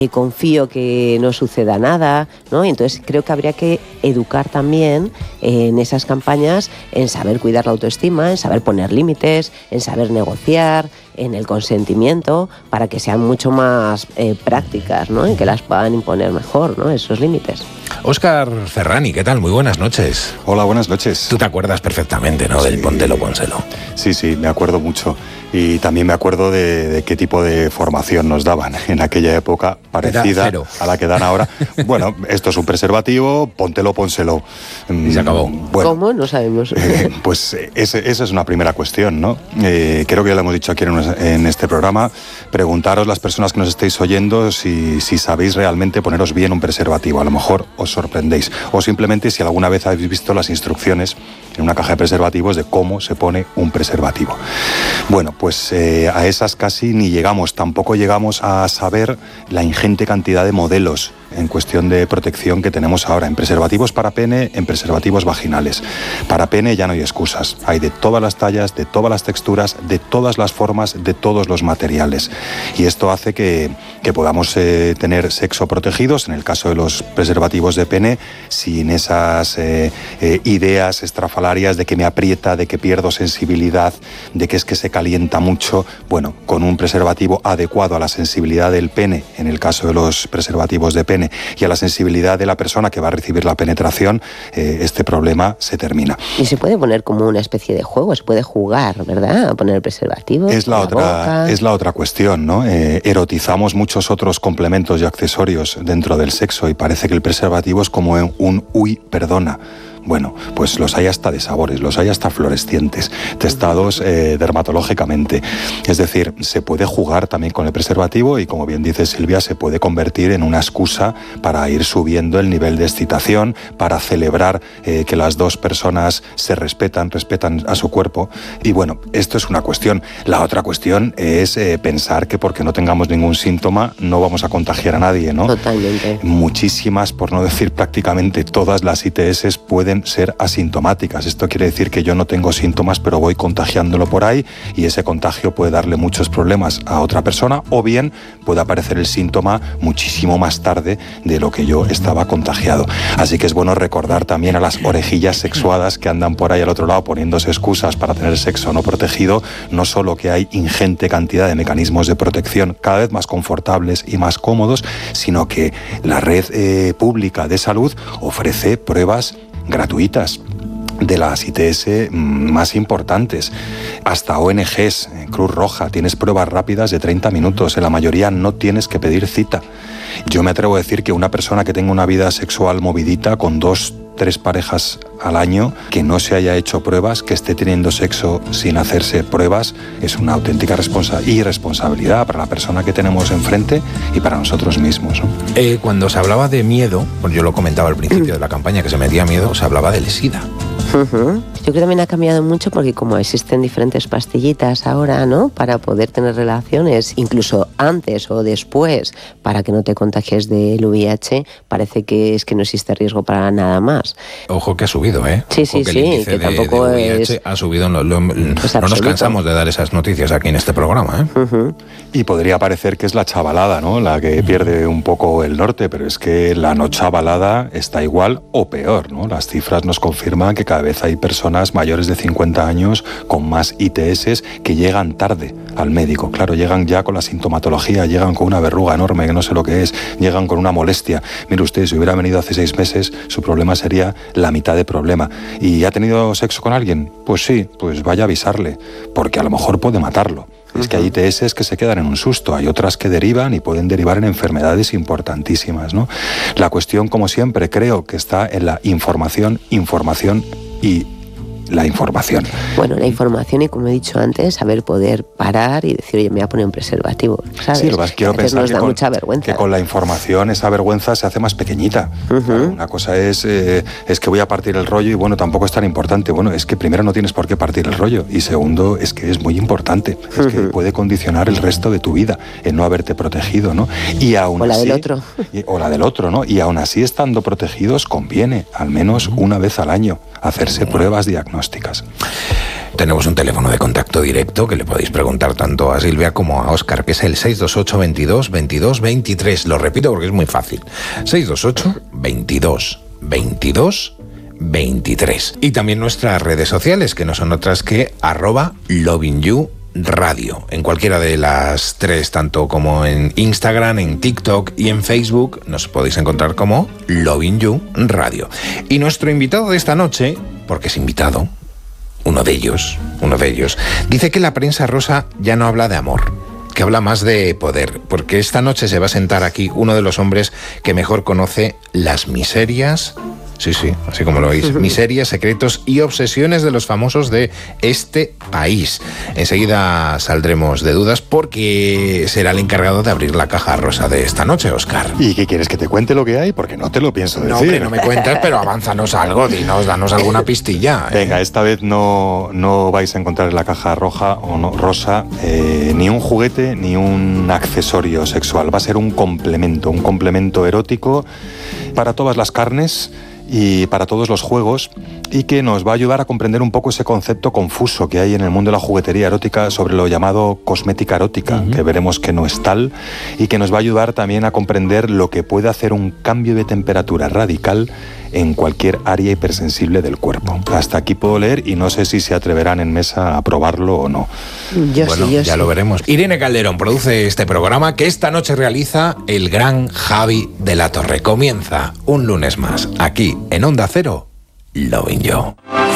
confío que no suceda nada, ¿no? Y entonces creo que habría que educar también en esas campañas en saber cuidar la autoestima, en saber poner límites, en saber negociar, en el consentimiento, para que sean mucho más prácticas, ¿no? Y que las puedan imponer mejor, ¿no? Esos límites. Óscar Ferrani, ¿qué tal? Muy buenas noches. Hola, buenas noches. Tú te acuerdas perfectamente, ¿no? Sí. Del Póntelo, Pónselo. Sí, me acuerdo mucho. Y también me acuerdo de qué tipo de formación nos daban en aquella época, parecida a la que dan ahora. Bueno, esto es un preservativo, póntelo, pónselo. Y se acabó. Bueno, ¿cómo? No sabemos. Pues esa es una primera cuestión, ¿no? Creo que ya lo hemos dicho aquí en este programa. Preguntaros, las personas que nos estéis oyendo, si sabéis realmente poneros bien un preservativo. A lo mejor os sorprendéis. O simplemente si alguna vez habéis visto las instrucciones en una caja de preservativos de cómo se pone un preservativo. Bueno, pues a esas casi ni llegamos. Tampoco llegamos a saber la ingente cantidad de modelos en cuestión de protección que tenemos ahora, en preservativos para pene, en preservativos vaginales. Para pene ya no hay excusas, hay de todas las tallas, de todas las texturas, de todas las formas, de todos los materiales. Y esto hace que podamos tener sexo protegidos, en el caso de los preservativos de pene, sin esas ideas estrafalarias de que me aprieta, de que pierdo sensibilidad, de que es que se calienta mucho. Bueno, con un preservativo adecuado a la sensibilidad del pene, en el caso de los preservativos de pene, y a la sensibilidad de la persona que va a recibir la penetración, este problema se termina. Y se puede poner como una especie de juego, se puede jugar, ¿verdad? A poner el preservativo. Es la otra cuestión, ¿no? Erotizamos muchos otros complementos y accesorios dentro del sexo y parece que el preservativo es como un uy, perdona. Bueno, pues los hay hasta de sabores, los hay hasta fluorescentes, testados dermatológicamente. Es decir, se puede jugar también con el preservativo y, como bien dice Silvia, se puede convertir en una excusa para ir subiendo el nivel de excitación, para celebrar que las dos personas se respetan a su cuerpo. Y bueno, esto es una cuestión. La otra cuestión es pensar que porque no tengamos ningún síntoma no vamos a contagiar a nadie, ¿no? Totalmente. Muchísimas, por no decir prácticamente todas las ITS pueden ser asintomáticas. Esto quiere decir que yo no tengo síntomas, pero voy contagiándolo por ahí y ese contagio puede darle muchos problemas a otra persona, o bien puede aparecer el síntoma muchísimo más tarde de lo que yo estaba contagiado. Así que es bueno recordar también a las orejillas sexuadas que andan por ahí al otro lado poniéndose excusas para tener sexo no protegido, no solo que hay ingente cantidad de mecanismos de protección cada vez más confortables y más cómodos, sino que la red pública de salud ofrece pruebas gratuitas de las ITS más importantes. Hasta ONGs, Cruz Roja, tienes pruebas rápidas de 30 minutos. En la mayoría no tienes que pedir cita. Yo me atrevo a decir que una persona que tenga una vida sexual movidita con 2-3 parejas al año, que no se haya hecho pruebas, que esté teniendo sexo sin hacerse pruebas, es una auténtica irresponsabilidad para la persona que tenemos enfrente y para nosotros mismos, ¿no? Cuando se hablaba de miedo, pues yo lo comentaba al principio de la campaña, que se metía miedo, se hablaba del SIDA. Yo creo que también ha cambiado mucho porque como existen diferentes pastillitas ahora, ¿no? Para poder tener relaciones, incluso antes o después, para que no te contagies del VIH, parece que es que no existe riesgo para nada más. Ojo que ha subido, ¿eh? Sí, Ojo sí, sí, que tampoco de VIH es... ha subido, no nos absoluto. cansamos de dar esas noticias aquí en este programa, ¿eh? Y podría parecer que es la chavalada, ¿no? La que pierde un poco el norte, pero es que la no chavalada está igual o peor, ¿no? Las cifras nos confirman que cada vez hay personas mayores de 50 años con más ITS que llegan tarde al médico. Claro, llegan ya con la sintomatología, llegan con una verruga enorme que no sé lo que es, llegan con una molestia. Mire usted, si hubiera venido hace 6 meses, su problema sería la mitad de problema. ¿Y ha tenido sexo con alguien? Pues sí, pues vaya a avisarle, porque a lo mejor puede matarlo. Es que hay ITS que se quedan en un susto, hay otras que derivan y pueden derivar en enfermedades importantísimas, ¿no? La cuestión, como siempre, creo que está en la información y la información. Bueno, la información y, como he dicho antes, saber poder parar y decir, oye, me voy a poner un preservativo, ¿sabes? Sí, quiero pensar nos da mucha vergüenza. Que con la información esa vergüenza se hace más pequeñita. Claro, una cosa es que voy a partir el rollo y bueno, tampoco es tan importante. Bueno, es que primero no tienes por qué partir el rollo y segundo es que es muy importante. Es que puede condicionar el resto de tu vida el no haberte protegido, ¿no? Y aún o la así, del otro. O la del otro, ¿no? Y aún así, estando protegidos, conviene al menos una vez al año hacerse pruebas diagnósticas. Tenemos un teléfono de contacto directo que le podéis preguntar tanto a Silvia como a Óscar, que es el 628 22 22 23. Lo repito porque es muy fácil. 628 22 22 23. Y también nuestras redes sociales, que no son otras que @lovingyou.radio. En cualquiera de las tres, tanto como en Instagram, en TikTok y en Facebook, nos podéis encontrar como Lovingyou Radio. Y nuestro invitado de esta noche, porque es invitado, uno de ellos, dice que la prensa rosa ya no habla de amor, que habla más de poder, porque esta noche se va a sentar aquí uno de los hombres que mejor conoce las miserias, sí, así como lo oís, miserias, secretos y obsesiones de los famosos de este país. Enseguida saldremos de dudas porque será el encargado de abrir la caja rosa de esta noche, Óscar. ¿Y qué quieres, que te cuente lo que hay? Porque no te lo pienso decir. No, hombre, no me cuentes, pero avánzanos algo, danos alguna pistilla. Venga, esta vez no vais a encontrar en la caja roja o no, rosa ni un juguete ni un accesorio sexual. Va a ser un complemento erótico para todas las carnes y para todos los juegos, y que nos va a ayudar a comprender un poco ese concepto confuso que hay en el mundo de la juguetería erótica sobre lo llamado cosmética erótica, que veremos que no es tal, y que nos va a ayudar también a comprender lo que puede hacer un cambio de temperatura radical en cualquier área hipersensible del cuerpo. Hasta aquí puedo leer y no sé si se atreverán en mesa a probarlo o no. Yo sí. Lo veremos. Irene Calderón produce este programa que esta noche realiza el gran Javi de la Torre. Comienza un lunes más aquí en Onda Cero, Lovingyou.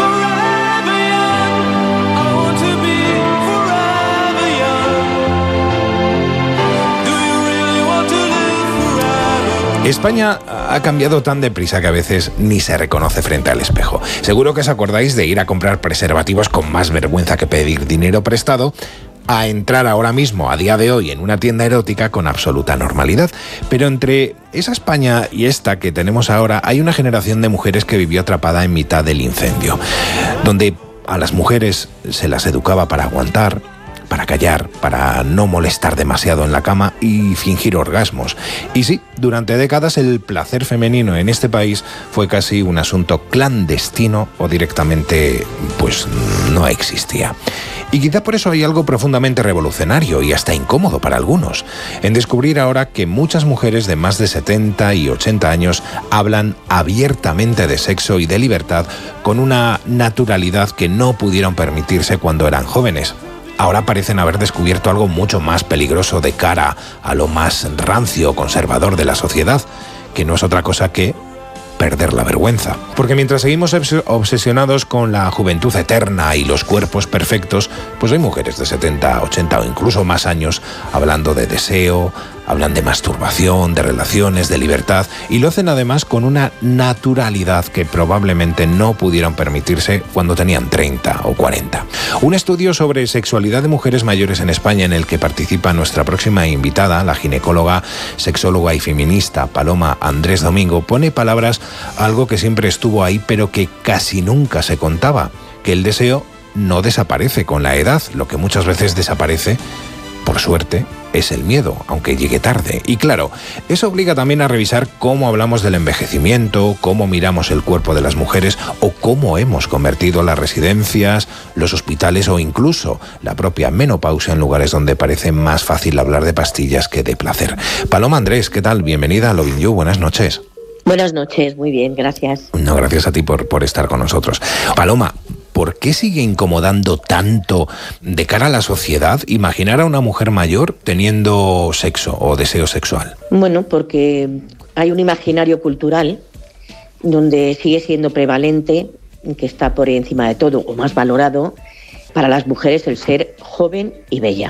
España ha cambiado tan deprisa que a veces ni se reconoce frente al espejo. Seguro que os acordáis de ir a comprar preservativos con más vergüenza que pedir dinero prestado, a entrar ahora mismo, a día de hoy, en una tienda erótica con absoluta normalidad. Pero entre esa España y esta que tenemos ahora, hay una generación de mujeres que vivió atrapada en mitad del incendio, donde a las mujeres se las educaba para aguantar, para callar, para no molestar demasiado en la cama y fingir orgasmos. Y sí, durante décadas el placer femenino en este país fue casi un asunto clandestino o directamente pues no existía. Y quizá por eso hay algo profundamente revolucionario y hasta incómodo para algunos en descubrir ahora que muchas mujeres de más de 70 y 80 años hablan abiertamente de sexo y de libertad con una naturalidad que no pudieron permitirse cuando eran jóvenes. Ahora parecen haber descubierto algo mucho más peligroso de cara a lo más rancio o conservador de la sociedad, que no es otra cosa que perder la vergüenza. Porque mientras seguimos obsesionados con la juventud eterna y los cuerpos perfectos, pues hay mujeres de 70, 80 o incluso más años hablando de deseo, hablan de masturbación, de relaciones, de libertad, y lo hacen además con una naturalidad que probablemente no pudieron permitirse cuando tenían 30 o 40. Un estudio sobre sexualidad de mujeres mayores en España, en el que participa nuestra próxima invitada, la ginecóloga, sexóloga y feminista Paloma Andrés Domingo, pone palabras a algo que siempre estuvo ahí pero que casi nunca se contaba, que el deseo no desaparece con la edad. Lo que muchas veces desaparece, por suerte, es el miedo, aunque llegue tarde. Y claro, eso obliga también a revisar cómo hablamos del envejecimiento, cómo miramos el cuerpo de las mujeres o cómo hemos convertido las residencias, los hospitales o incluso la propia menopausia en lugares donde parece más fácil hablar de pastillas que de placer. Paloma Andrés, ¿qué tal? Bienvenida a Lovingyou, buenas noches. Buenas noches, muy bien, gracias. No, gracias a ti por estar con nosotros. Paloma, ¿por qué sigue incomodando tanto de cara a la sociedad imaginar a una mujer mayor teniendo sexo o deseo sexual? Bueno, porque hay un imaginario cultural donde sigue siendo prevalente, que está por encima de todo o más valorado, para las mujeres el ser joven y bella.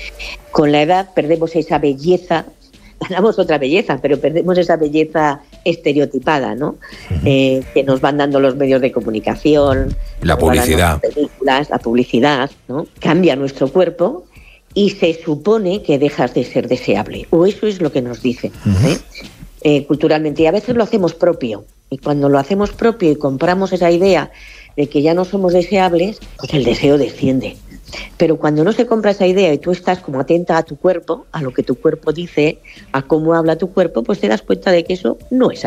Con la edad perdemos esa belleza, ganamos otra belleza, pero perdemos esa belleza estereotipada, ¿no? Que nos van dando los medios de comunicación, la publicidad, las películas, la publicidad, ¿no? Cambia nuestro cuerpo y se supone que dejas de ser deseable, o eso es lo que nos dicen, culturalmente, y a veces lo hacemos propio, y cuando lo hacemos propio y compramos esa idea de que ya no somos deseables, pues el deseo desciende. Pero cuando no se compra esa idea y tú estás como atenta a tu cuerpo, a lo que tu cuerpo dice, a cómo habla tu cuerpo, pues te das cuenta de que eso no es así.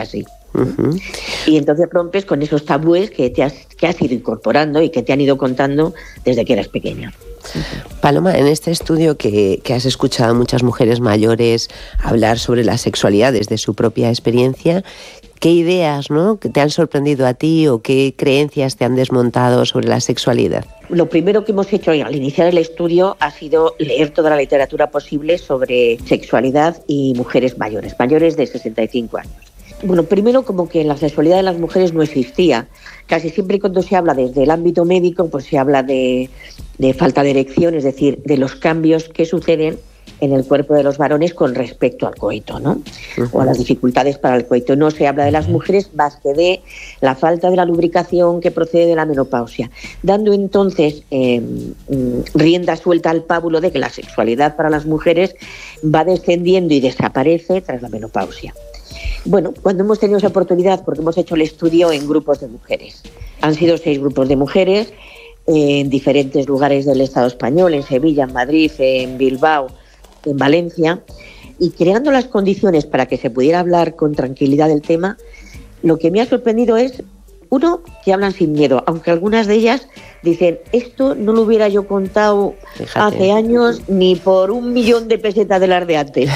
Y entonces rompes con esos tabúes que has ido incorporando y que te han ido contando desde que eras pequeña. Paloma, en este estudio que has escuchado a muchas mujeres mayores hablar sobre la sexualidad desde su propia experiencia, ¿qué ideas, ¿no?, que te han sorprendido a ti o qué creencias te han desmontado sobre la sexualidad? Lo primero que hemos hecho al iniciar el estudio ha sido leer toda la literatura posible sobre sexualidad y mujeres mayores de 65 años. Bueno, primero, como que la sexualidad de las mujeres no existía. Casi siempre cuando se habla desde el ámbito médico, pues se habla de falta de erección, es decir, de los cambios que suceden en el cuerpo de los varones con respecto al coito, ¿no? O a las dificultades para el coito. No se habla de las mujeres más que de la falta de la lubricación que procede de la menopausia, dando entonces rienda suelta al pábulo de que la sexualidad para las mujeres va descendiendo y desaparece tras la menopausia. Bueno, cuando hemos tenido esa oportunidad, porque hemos hecho el estudio en grupos de mujeres. Han sido 6 grupos de mujeres en diferentes lugares del Estado español, en Sevilla, en Madrid, en Bilbao, en Valencia, y creando las condiciones para que se pudiera hablar con tranquilidad del tema. Lo que me ha sorprendido es, uno, que hablan sin miedo, aunque algunas de ellas dicen, esto no lo hubiera yo contado hace años ni por 1.000.000 de pesetas de las de antes.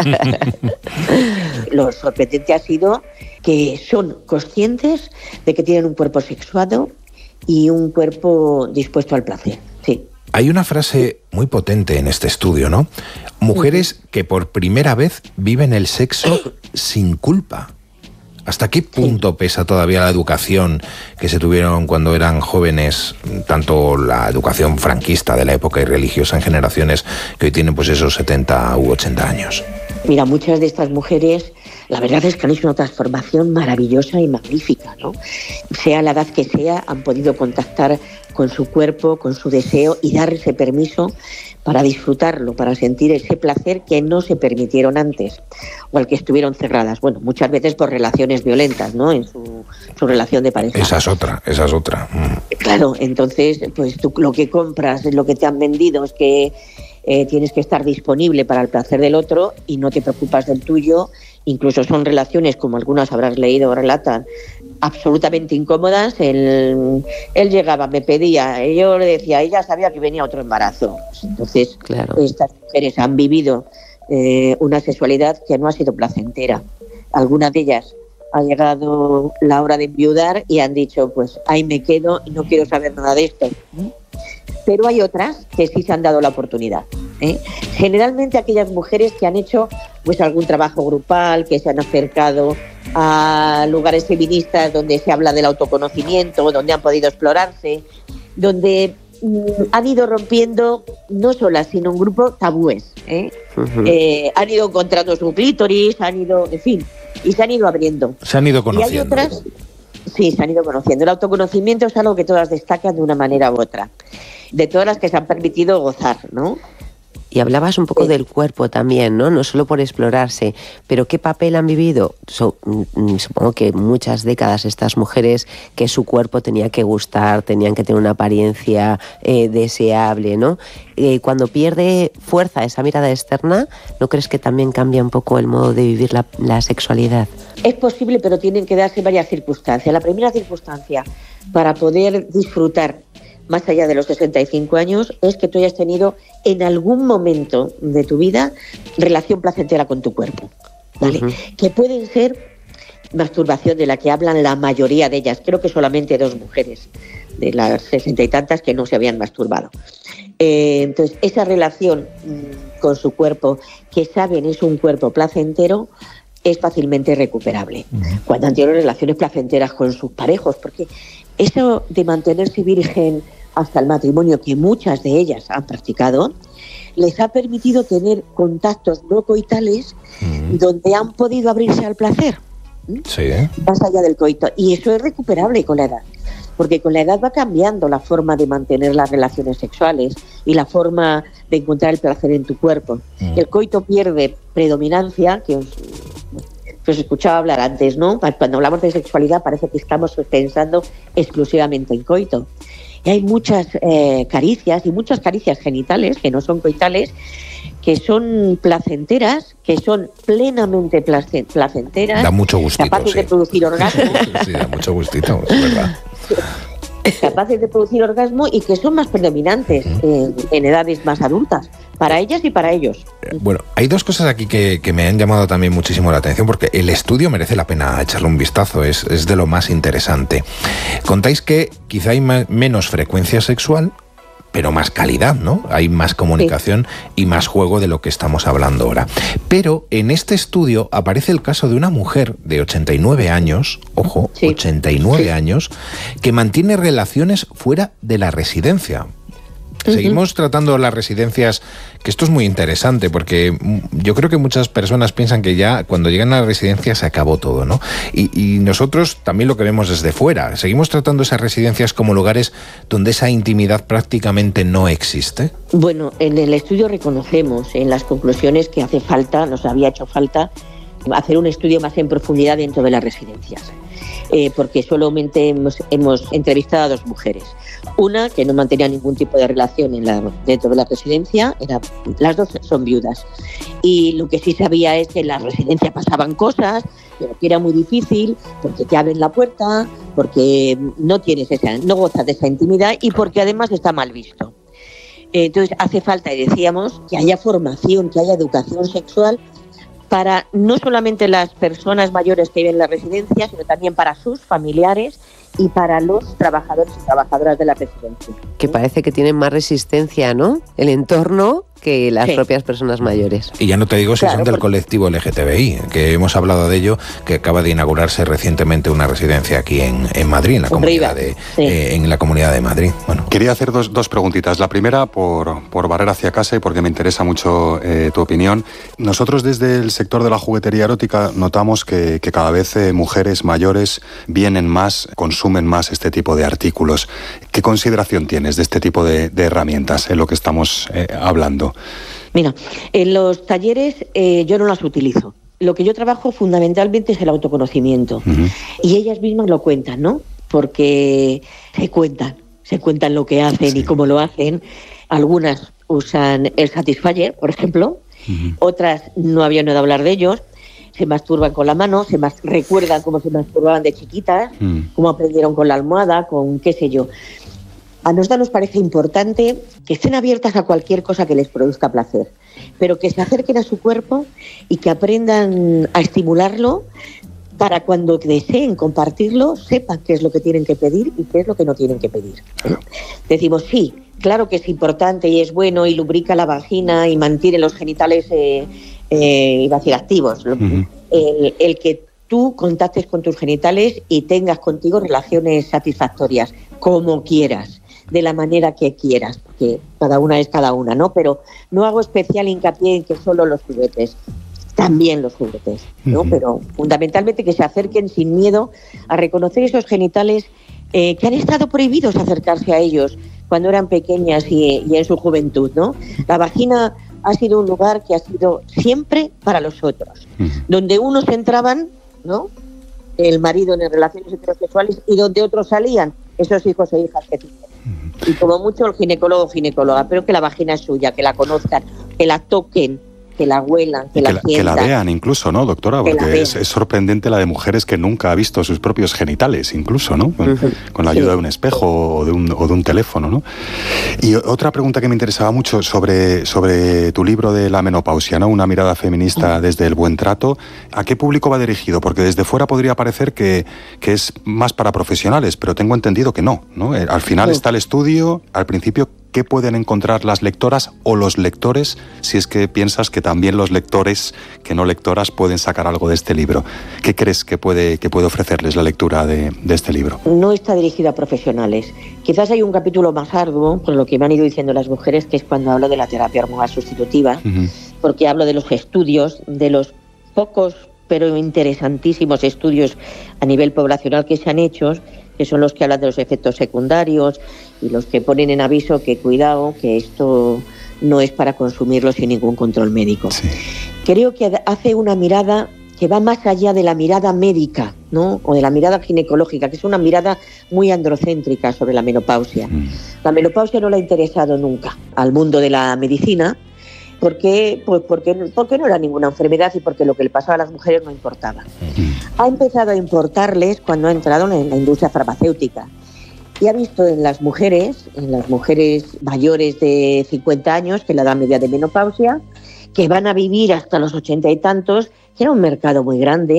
Lo sorprendente ha sido que son conscientes de que tienen un cuerpo sexuado y un cuerpo dispuesto al placer. Sí. Hay una frase muy potente en este estudio, ¿no? Mujeres que por primera vez viven el sexo sin culpa. ¿Hasta qué punto pesa todavía la educación que se tuvieron cuando eran jóvenes, tanto la educación franquista de la época y religiosa en generaciones que hoy tienen pues esos 70 u 80 años? Mira, muchas de estas mujeres, la verdad es que han hecho una transformación maravillosa y magnífica, ¿no? Sea la edad que sea, han podido contactar con su cuerpo, con su deseo y dar ese permiso para disfrutarlo, para sentir ese placer que no se permitieron antes o al que estuvieron cerradas. Bueno, muchas veces por relaciones violentas, ¿no?, en su relación de pareja. Esa es otra. Claro, entonces, pues tú lo que compras, lo que te han vendido es que tienes que estar disponible para el placer del otro y no te preocupas del tuyo. Incluso son relaciones, como algunas habrás leído o relatan, absolutamente incómodas. Él llegaba, me pedía, yo le decía, ella sabía que venía otro embarazo. Entonces, estas mujeres han vivido una sexualidad que no ha sido placentera. Algunas de ellas ha llegado la hora de enviudar y han dicho, pues ahí me quedo y no quiero saber nada de esto. Pero hay otras que sí se han dado la oportunidad. Generalmente aquellas mujeres que han hecho pues algún trabajo grupal, que se han acercado a lugares feministas donde se habla del autoconocimiento, donde han podido explorarse, donde han ido rompiendo, no solas, sino en grupo, tabúes. Han ido encontrando su clítoris, han ido, en fin, y se han ido abriendo. Se han ido conociendo. Y hay otras, sí, se han ido conociendo. El autoconocimiento es algo que todas destacan de una manera u otra. De todas las que se han permitido gozar, ¿no? Y hablabas un poco del cuerpo también, ¿no? No solo por explorarse, pero ¿qué papel han vivido? Supongo que muchas décadas estas mujeres que su cuerpo tenía que gustar, tenían que tener una apariencia deseable, ¿no? Cuando pierde fuerza esa mirada externa, ¿no crees que también cambia un poco el modo de vivir la sexualidad? Es posible, pero tienen que darse varias circunstancias. La primera circunstancia para poder disfrutar más allá de los 65 años, es que tú hayas tenido en algún momento de tu vida relación placentera con tu cuerpo, ¿vale? Que pueden ser masturbación, de la que hablan la mayoría de ellas. Creo que solamente 2 mujeres de las 60 y tantas que no se habían masturbado. Entonces, esa relación con su cuerpo, que saben es un cuerpo placentero, es fácilmente recuperable. Cuando han tenido relaciones placenteras con sus parejos, porque eso de mantenerse virgen hasta el matrimonio, que muchas de ellas han practicado, les ha permitido tener contactos no coitales donde han podido abrirse al placer, más allá del coito. Y eso es recuperable con la edad, porque con la edad va cambiando la forma de mantener las relaciones sexuales y la forma de encontrar el placer en tu cuerpo. El coito pierde predominancia, que os escuchaba hablar antes, ¿no? Cuando hablamos de sexualidad parece que estamos pensando exclusivamente en coito. Y hay muchas caricias, y muchas caricias genitales, que no son coitales, que son placenteras, que son plenamente placenteras. Da mucho gustito, capaces de producir orgasmo. Sí, da mucho gustito, es verdad. Capaces de producir orgasmo y que son más predominantes en edades más adultas, para ellas y para ellos. Bueno, hay dos cosas aquí que me han llamado también muchísimo la atención, porque el estudio merece la pena echarle un vistazo, es de lo más interesante. Contáis que quizá hay menos frecuencia sexual, pero más calidad, ¿no? Hay más comunicación y más juego de lo que estamos hablando ahora. Pero en este estudio aparece el caso de una mujer de 89 años, ojo, 89 años, que mantiene relaciones fuera de la residencia. Seguimos tratando las residencias, que esto es muy interesante, porque yo creo que muchas personas piensan que ya cuando llegan a la residencia se acabó todo, ¿no? Y nosotros también lo que vemos desde fuera. Seguimos tratando esas residencias como lugares donde esa intimidad prácticamente no existe. Bueno, en el estudio reconocemos en las conclusiones que hace falta, nos había hecho falta, hacer un estudio más en profundidad dentro de las residencias. Porque solamente hemos entrevistado a 2 mujeres. Una que no mantenía ningún tipo de relación dentro de la residencia, las 2 son viudas. Y lo que sí sabía es que en la residencia pasaban cosas, pero que era muy difícil, porque te abren la puerta, porque no gozas de esa intimidad y porque además está mal visto. Entonces hace falta, y decíamos, que haya formación, que haya educación sexual, para no solamente las personas mayores que viven en la residencia, sino también para sus familiares y para los trabajadores y trabajadoras de la residencia. Que parece que tienen más resistencia, ¿no? El entorno que las propias personas mayores. Y ya no te digo si son del colectivo LGTBI, que hemos hablado de ello, que acaba de inaugurarse recientemente una residencia aquí en Madrid, en la comunidad de Madrid. Bueno. Quería hacer dos preguntitas. La primera, por barrer hacia casa y porque me interesa mucho tu opinión. Nosotros desde el sector de la juguetería erótica notamos que cada vez mujeres mayores vienen más, consumen más este tipo de artículos. ¿Qué consideración tienes de este tipo de herramientas en lo que estamos hablando? Mira, en los talleres yo no las utilizo. Lo que yo trabajo fundamentalmente es el autoconocimiento. Y ellas mismas lo cuentan, ¿no? Porque se cuentan lo que hacen y cómo lo hacen. Algunas usan el Satisfyer, por ejemplo. Otras no habían oído hablar de ellos. Se masturban con la mano, recuerdan cómo se masturbaban de chiquitas, cómo aprendieron con la almohada, con qué sé yo. A nosotros nos parece importante que estén abiertas a cualquier cosa que les produzca placer, pero que se acerquen a su cuerpo y que aprendan a estimularlo para cuando deseen compartirlo, sepan qué es lo que tienen que pedir y qué es lo que no tienen que pedir. Decimos, sí, claro que es importante y es bueno y lubrica la vagina y mantiene los genitales iba a decir activos. El que tú contactes con tus genitales y tengas contigo relaciones satisfactorias, como quieras, de la manera que quieras, porque cada una es cada una, ¿no? Pero no hago especial hincapié en que solo los juguetes, también los juguetes, ¿no? Pero fundamentalmente que se acerquen sin miedo a reconocer esos genitales que han estado prohibidos acercarse a ellos cuando eran pequeñas y en su juventud, ¿no? La vagina ha sido un lugar que ha sido siempre para los otros, donde unos entraban, ¿no?, el marido en relaciones heterosexuales, y donde otros salían, esos hijos e hijas que tienen. Y como mucho el ginecólogo o ginecóloga, pero que la vagina es suya, que la conozcan, que la toquen, que la huelan, que la sientan. Que la vean incluso, ¿no, doctora? Porque es sorprendente la de mujeres que nunca ha visto sus propios genitales, incluso, ¿no? Con la ayuda de un espejo o de un teléfono, ¿no? Y otra pregunta que me interesaba mucho sobre tu libro de la menopausia, ¿no? Una mirada feminista desde el buen trato. ¿A qué público va dirigido? Porque desde fuera podría parecer que es más para profesionales, pero tengo entendido que no, ¿no? Al final está el estudio, al principio, ¿qué pueden encontrar las lectoras o los lectores, si es que piensas que también los lectores, que no lectoras, pueden sacar algo de este libro? ¿Qué crees que puede ofrecerles la lectura de este libro? No está dirigido a profesionales. Quizás hay un capítulo más arduo, por lo que me han ido diciendo las mujeres, que es cuando hablo de la terapia hormonal sustitutiva, porque hablo de los estudios, de los pocos pero interesantísimos estudios a nivel poblacional que se han hecho, que son los que hablan de los efectos secundarios y los que ponen en aviso que cuidado, que esto no es para consumirlo sin ningún control médico. Sí. Creo que hace una mirada que va más allá de la mirada médica, ¿no?, o de la mirada ginecológica, que es una mirada muy androcéntrica sobre la menopausia. La menopausia no le ha interesado nunca al mundo de la medicina, ¿Por qué? Pues porque no era ninguna enfermedad y porque lo que le pasaba a las mujeres no importaba. Ha empezado a importarles cuando ha entrado en la industria farmacéutica y ha visto en las mujeres mayores de 50 años, que es la edad media de menopausia, que van a vivir hasta los 80 y tantos, que era un mercado muy grande,